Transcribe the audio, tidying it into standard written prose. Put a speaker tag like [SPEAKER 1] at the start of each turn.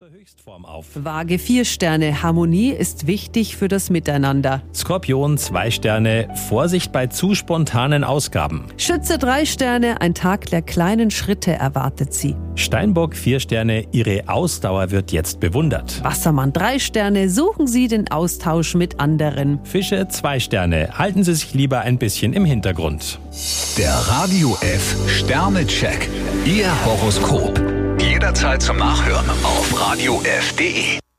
[SPEAKER 1] Höchstform auf.
[SPEAKER 2] Waage 4 Sterne, Harmonie ist wichtig für das Miteinander.
[SPEAKER 1] Skorpion 2 Sterne, Vorsicht bei zu spontanen Ausgaben.
[SPEAKER 2] Schütze 3 Sterne, ein Tag der kleinen Schritte erwartet Sie.
[SPEAKER 1] Steinbock 4 Sterne, Ihre Ausdauer wird jetzt bewundert.
[SPEAKER 2] Wassermann 3 Sterne, suchen Sie den Austausch mit anderen.
[SPEAKER 1] Fische 2 Sterne, halten Sie sich lieber ein bisschen im Hintergrund.
[SPEAKER 3] Der Radio F Sternecheck. Ihr Horoskop. Jederzeit zum Nachhören auf radiof.de.